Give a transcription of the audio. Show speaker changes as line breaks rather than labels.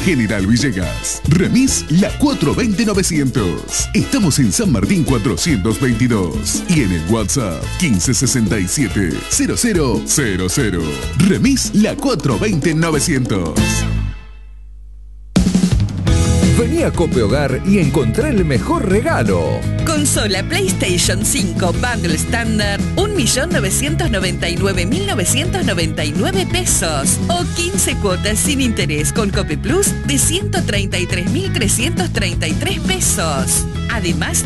General Villegas. Remis La 420-900. Estamos en San Martín 422 y en el WhatsApp 1567-0000. Remis La 420-900.
Vení a Cope Hogar y encontrá el mejor regalo.
Consola PlayStation 5 Bundle Standard, 1.999.999 pesos. O 15 cuotas sin interés con Cope Plus de 133.333 pesos. Además,